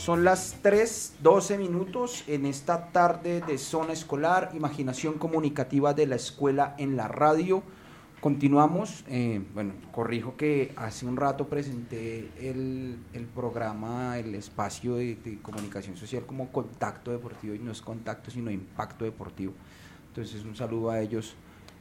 Son las 3:12 en esta tarde de Zona Escolar, Imaginación Comunicativa de la Escuela en la Radio. Continuamos, corrijo que hace un rato presenté el programa, el espacio de comunicación social como Contacto Deportivo, y no es contacto sino impacto deportivo. Entonces un saludo a ellos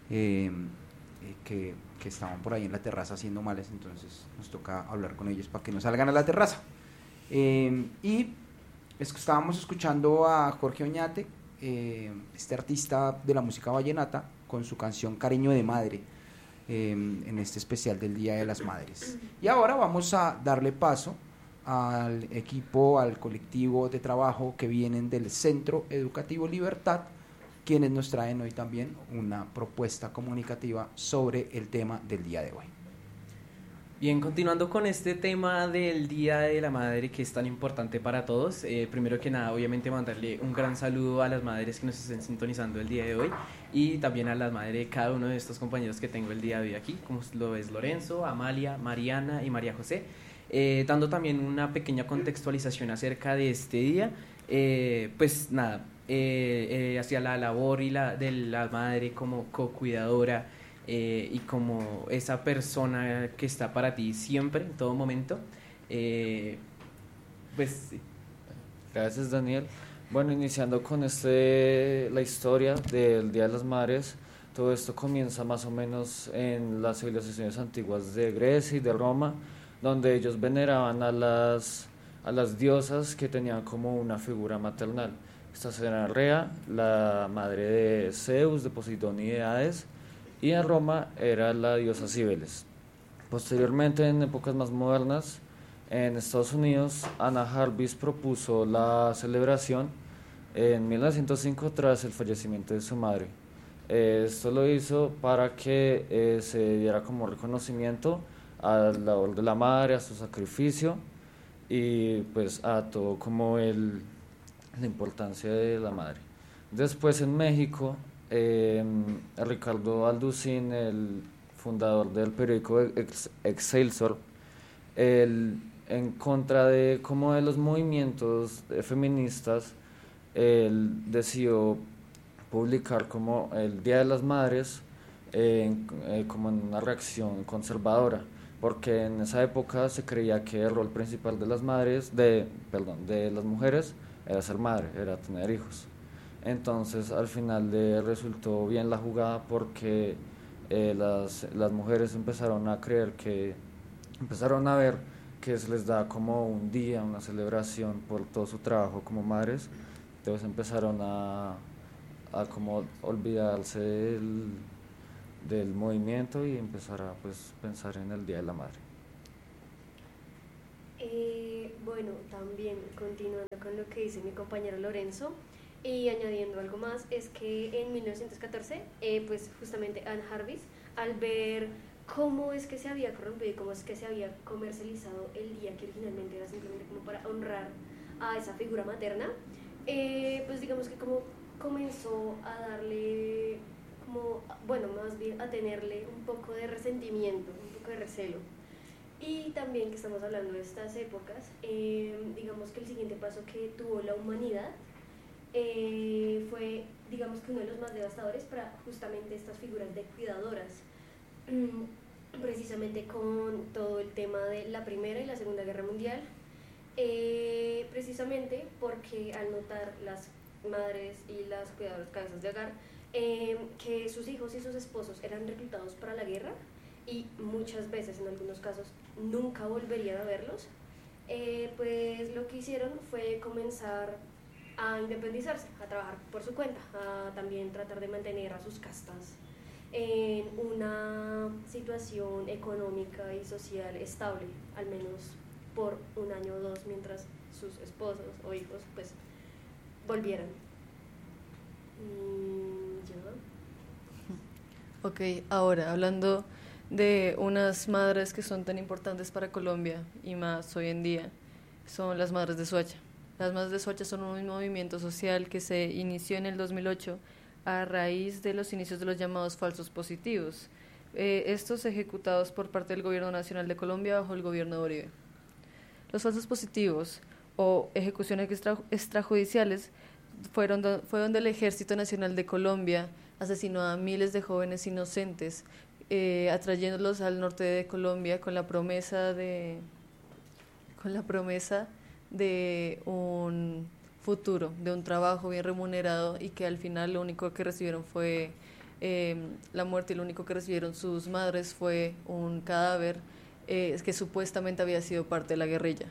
que estaban por ahí en la terraza haciendo males, entonces nos toca hablar con ellos para que no salgan a la terraza. Y estábamos escuchando a Jorge Oñate, este artista de la música vallenata, con su canción Cariño de Madre, en este especial del Día de las Madres. Y ahora vamos a darle paso al equipo, al colectivo de trabajo que vienen del Centro Educativo Libertad, quienes nos traen hoy también una propuesta comunicativa sobre el tema del día de hoy. Bien, continuando con este tema del Día de la Madre, que es tan importante para todos, primero que nada, obviamente mandarle un gran saludo a las madres que nos estén sintonizando el día de hoy, y también a las madres de cada uno de estos compañeros que tengo el día de hoy aquí, como lo es Lorenzo, Amalia, Mariana y María José, dando también una pequeña contextualización acerca de este día. Hacia la labor de la madre como co-cuidadora, y como esa persona que está para ti siempre, en todo momento. Sí. Gracias, Daniel. Bueno, iniciando con la historia del Día de las Madres, todo esto comienza más o menos en las civilizaciones antiguas de Grecia y de Roma, donde ellos veneraban a las diosas que tenían como una figura maternal. Esta era Rea, la madre de Zeus, de Poseidón y de Hades, y en Roma era la diosa Cibeles. Posteriormente, en épocas más modernas, en Estados Unidos, Anna Jarvis propuso la celebración en 1905 tras el fallecimiento de su madre. Esto lo hizo para que se diera como reconocimiento a la labor de la madre, a su sacrificio y pues a todo como la importancia de la madre. Después en México, Ricardo Alducín, el fundador del periódico Excelsior, en contra de los movimientos feministas, él decidió publicar como el Día de las Madres como en una reacción conservadora, porque en esa época se creía que el rol principal de las mujeres era ser madre, era tener hijos. Entonces al final le resultó bien la jugada, porque las mujeres empezaron a ver que se les da como un día, una celebración por todo su trabajo como madres. Entonces empezaron a como olvidarse del movimiento y empezar a pensar en el Día de la Madre. También continuando con lo que dice mi compañero Lorenzo, y añadiendo algo más, es que en 1914, justamente Anne Jarvis, al ver cómo es que se había corrompido y cómo es que se había comercializado el día, que originalmente era simplemente como para honrar a esa figura materna, digamos que como comenzó a darle más bien a tenerle un poco de resentimiento, un poco de recelo. Y también que estamos hablando de estas épocas, digamos que el siguiente paso que tuvo la humanidad fue, digamos que uno de los más devastadores para justamente estas figuras de cuidadoras, precisamente con todo el tema de la Primera y la Segunda Guerra Mundial, precisamente porque al notar las madres y las cuidadoras cabezas de hogar que sus hijos y sus esposos eran reclutados para la guerra y muchas veces, en algunos casos, nunca volverían a verlos, lo que hicieron fue comenzar a independizarse, a trabajar por su cuenta, a también tratar de mantener a sus castas en una situación económica y social estable, al menos por un año o dos, mientras sus esposos o hijos volvieran. Ok, ahora hablando de unas madres que son tan importantes para Colombia y más hoy en día, son las Madres de Soacha. Las Madres de Soacha son un movimiento social que se inició en el 2008 a raíz de los inicios de los llamados falsos positivos, estos ejecutados por parte del Gobierno Nacional de Colombia bajo el gobierno de Uribe. Los falsos positivos o ejecuciones extrajudiciales fue donde el Ejército Nacional de Colombia asesinó a miles de jóvenes inocentes, atrayéndolos al norte de Colombia con la promesa de un futuro, de un trabajo bien remunerado, y que al final lo único que recibieron fue la muerte, y lo único que recibieron sus madres fue un cadáver que supuestamente había sido parte de la guerrilla.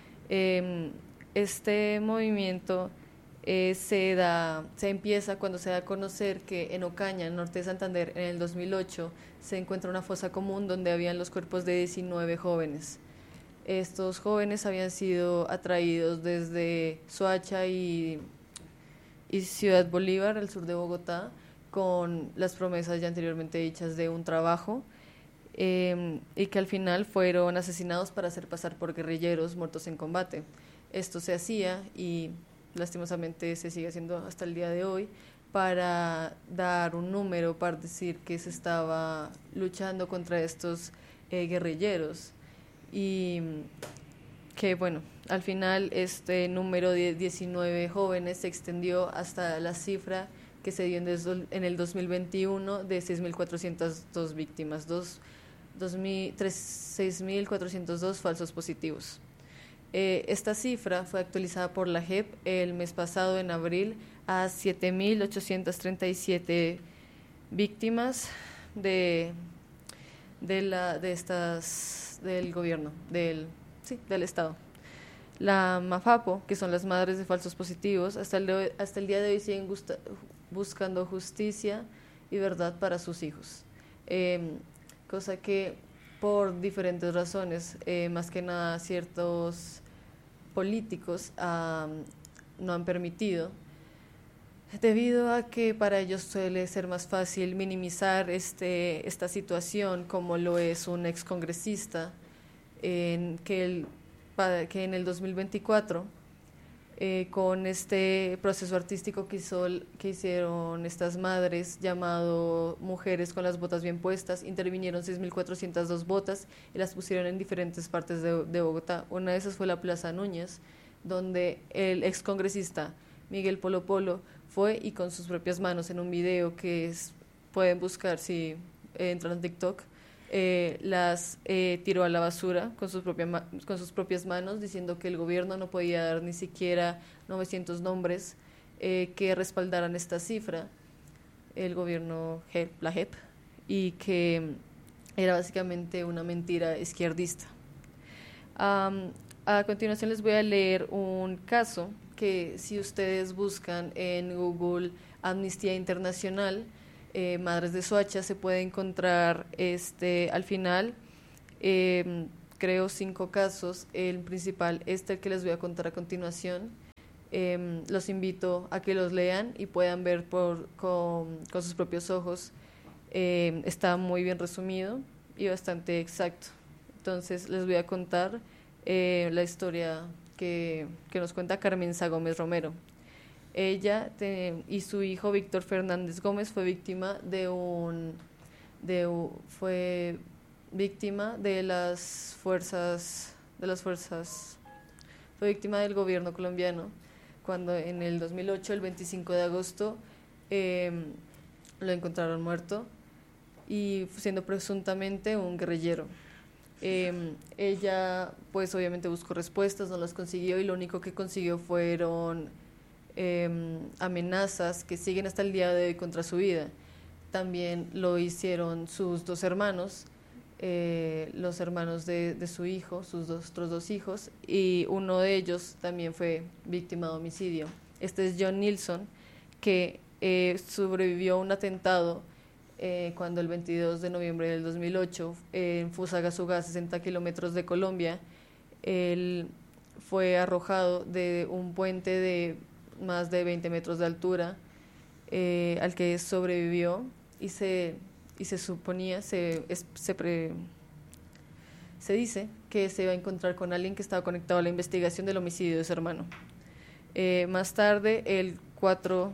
Este movimiento se empieza cuando se da a conocer que en Ocaña, en el norte de Santander, en el 2008, se encuentra una fosa común donde habían los cuerpos de 19 jóvenes. Estos jóvenes habían sido atraídos desde Soacha y Ciudad Bolívar, al sur de Bogotá, con las promesas ya anteriormente dichas de un trabajo, y que al final fueron asesinados para hacer pasar por guerrilleros muertos en combate. Esto se hacía, y lastimosamente se sigue haciendo hasta el día de hoy, para dar un número, para decir que se estaba luchando contra estos guerrilleros, y que bueno, al final este número de 19 jóvenes se extendió hasta la cifra que se dio en el 2021 de 6.402 víctimas, 6.402 falsos positivos. Esta cifra fue actualizada por la JEP el mes pasado, en abril, a 7.837 víctimas del gobierno, del Estado. La MAFAPO, que son las madres de falsos positivos, hasta el día de hoy siguen buscando justicia y verdad para sus hijos, cosa que por diferentes razones, más que nada ciertos políticos no han permitido, debido a que para ellos suele ser más fácil minimizar esta situación, como lo es un excongresista, que en el 2024, con este proceso artístico que hicieron estas madres, llamado Mujeres con las botas bien puestas, intervinieron 6.402 botas y las pusieron en diferentes partes de Bogotá. Una de esas fue la Plaza Núñez, donde el excongresista Miguel Polo Polo fue, y con sus propias manos, en un video que pueden buscar si entran en TikTok, las tiró a la basura con sus propias manos, diciendo que el gobierno no podía dar ni siquiera 900 nombres que respaldaran esta cifra, el gobierno, la JEP, y que era básicamente una mentira izquierdista. A continuación les voy a leer un caso que, si ustedes buscan en Google Amnistía Internacional, Madres de Soacha, se puede encontrar al final, creo, 5 casos. El principal, el que les voy a contar a continuación. Los invito a que los lean y puedan ver con sus propios ojos. Está muy bien resumido y bastante exacto. Entonces les voy a contar la historia que nos cuenta Carmenza Gómez Romero. Ella y su hijo Víctor Fernández Gómez fue víctima fue víctima del gobierno colombiano, cuando en el 2008, el 25 de agosto, lo encontraron muerto, y siendo presuntamente un guerrillero. Ella pues obviamente buscó respuestas, no las consiguió, y lo único que consiguió fueron amenazas que siguen hasta el día de hoy contra su vida. También lo hicieron sus 2 hermanos, los hermanos de su hijo, sus otros 2 hijos, y uno de ellos también fue víctima de homicidio. Este es John Nilsson, que sobrevivió a un atentado cuando el 22 de noviembre del 2008, en Fusagasugá, 60 kilómetros de Colombia, él fue arrojado de un puente de más de 20 metros de altura, al que sobrevivió, y se suponía, se dice que se iba a encontrar con alguien que estaba conectado a la investigación del homicidio de su hermano. Más tarde, el 4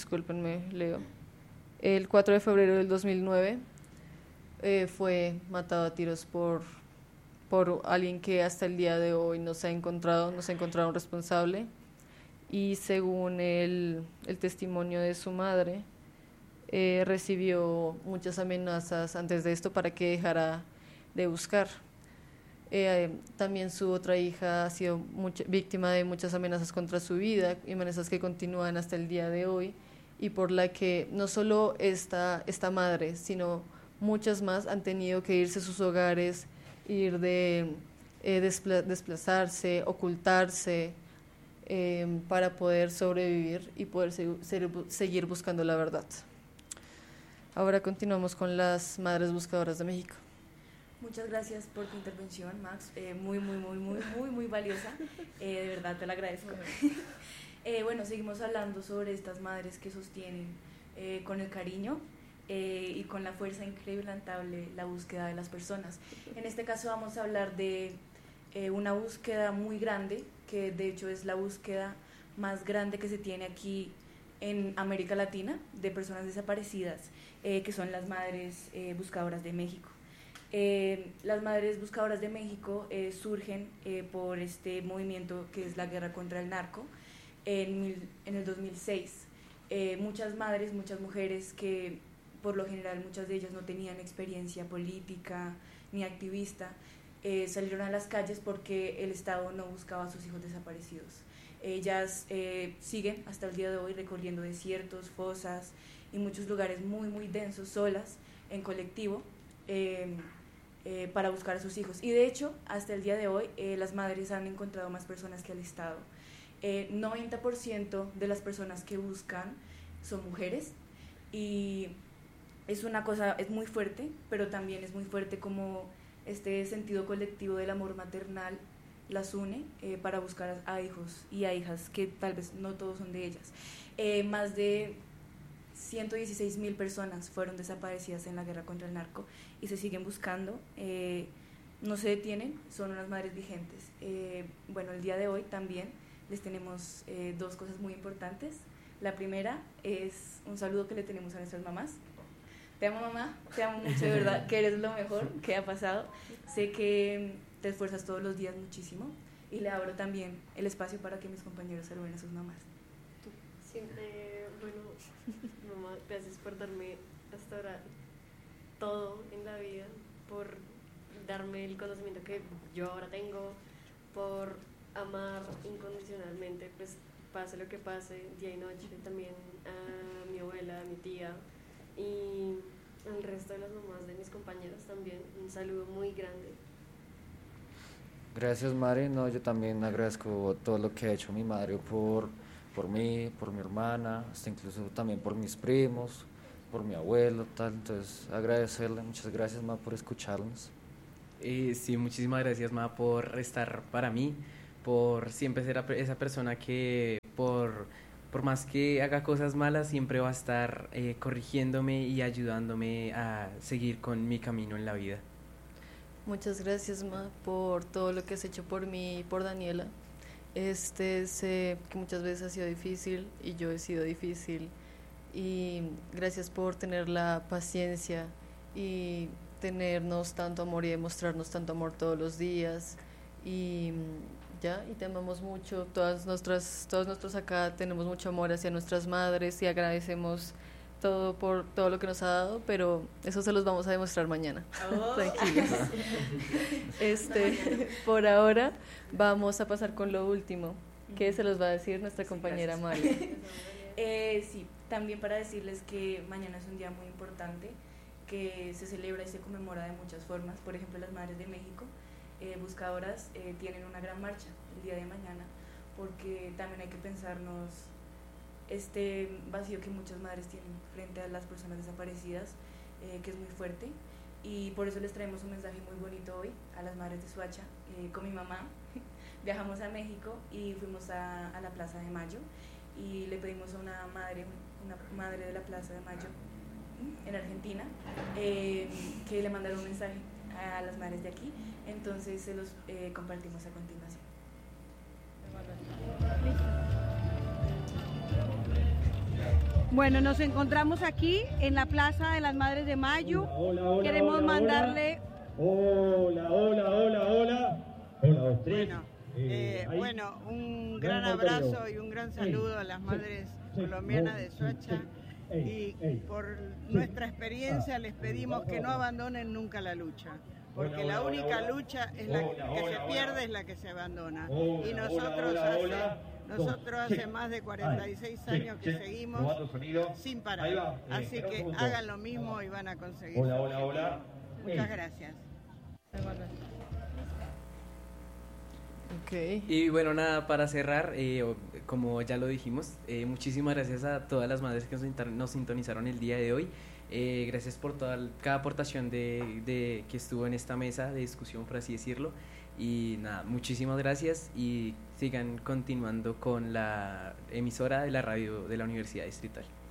de febrero del 2009, fue matado a tiros por por alguien que hasta el día de hoy no se ha encontrado un responsable. Y según el testimonio de su madre, recibió muchas amenazas antes de esto para que dejara de buscar. También su otra hija ha sido víctima de muchas amenazas contra su vida, y amenazas que continúan hasta el día de hoy, y por la que no solo esta madre, sino muchas más han tenido que irse a sus hogares, ir de desplazarse, ocultarse, para poder sobrevivir y poder seguir buscando la verdad. Ahora continuamos con las Madres Buscadoras de México. Muchas gracias por tu intervención, Max, muy valiosa, de verdad te la agradezco. Bueno, seguimos hablando sobre estas madres que sostienen con el cariño y con la fuerza incrementable la búsqueda de las personas. En este caso vamos a hablar de una búsqueda muy grande, que de hecho es la búsqueda más grande que se tiene aquí en América Latina de personas desaparecidas, que son las Madres Buscadoras de México. Las Madres Buscadoras de México surgen por este movimiento que es la guerra contra el narco en el 2006. Muchas madres, muchas mujeres que por lo general muchas de ellas no tenían experiencia política ni activista, salieron a las calles porque el Estado no buscaba a sus hijos desaparecidos. Ellas siguen hasta el día de hoy recorriendo desiertos, fosas y muchos lugares muy densos, solas, en colectivo, para buscar a sus hijos. Y de hecho, hasta el día de hoy, las madres han encontrado más personas que el Estado. 90% de las personas que buscan son mujeres, y es una cosa, es muy fuerte, pero también es muy fuerte como este sentido colectivo del amor maternal las une para buscar a hijos y a hijas que tal vez no todos son de ellas. Más de 116,000 personas fueron desaparecidas en la guerra contra el narco y se siguen buscando, no se detienen, son unas madres vigentes. Bueno, el día de hoy también les tenemos dos cosas muy importantes. La primera es un saludo que le tenemos a nuestras mamás. Te amo, mamá, te amo mucho, de verdad, que eres lo mejor que ha pasado. Sé que te esfuerzas todos los días muchísimo, y le abro también el espacio para que mis compañeros saluden a sus mamás. Sí, bueno, mamá, gracias por darme hasta ahora todo en la vida, por darme el conocimiento que yo ahora tengo, por amar incondicionalmente, pues pase lo que pase, día y noche, también a mi abuela, a mi tía y al resto de las mamás de mis compañeros también, un saludo muy grande. Gracias, Mari. No, yo también agradezco todo lo que ha hecho mi madre por mí, por mi hermana, hasta incluso también por mis primos, por mi abuelo, tal. Entonces, agradecerle. Muchas gracias, Ma, por escucharnos. Sí, muchísimas gracias, Ma, por estar para mí, por siempre ser esa persona que por más que haga cosas malas, siempre va a estar corrigiéndome y ayudándome a seguir con mi camino en la vida. Muchas gracias, Ma, por todo lo que has hecho por mí y por Daniela. Sé que muchas veces ha sido difícil y yo he sido difícil, y gracias por tener la paciencia y tenernos tanto amor y demostrarnos tanto amor todos los días. Y te amamos mucho. Todos nosotros acá tenemos mucho amor hacia nuestras madres y agradecemos todo por todo lo que nos ha dado, pero eso se los vamos a demostrar mañana. Tranquilos. Por ahora vamos a pasar con lo último, que se los va a decir nuestra compañera Mali. Sí, también para decirles que mañana es un día muy importante, que se celebra y se conmemora de muchas formas. Por ejemplo, las Madres de México buscadoras tienen una gran marcha el día de mañana, porque también hay que pensarnos este vacío que muchas madres tienen frente a las personas desaparecidas, que es muy fuerte, y por eso les traemos un mensaje muy bonito hoy a las Madres de Soacha. Con mi mamá viajamos a México y fuimos a la Plaza de Mayo, y le pedimos a una madre de la Plaza de Mayo en Argentina que le mandara un mensaje a las madres de aquí. Entonces se los compartimos a continuación. Bueno, nos encontramos aquí en la Plaza de las Madres de Mayo. Queremos mandarle Hola, hola, hola, hola. Hola, dos, tres. Bueno, un gran abrazo y un gran saludo a las madres colombianas de Soacha y por nuestra experiencia les pedimos que no abandonen nunca la lucha, porque la única lucha es la que se pierde, es la que se abandona. Y nosotros hace más de 46 años que seguimos sin parar, así que hagan lo mismo y van a conseguir. Muchas gracias. Okay. Y bueno, nada, para cerrar, como ya lo dijimos, muchísimas gracias a todas las madres que nos sintonizaron el día de hoy. Gracias por cada aportación que estuvo en esta mesa de discusión, por así decirlo. Y nada, muchísimas gracias y sigan continuando con la emisora de la radio de la Universidad Distrital.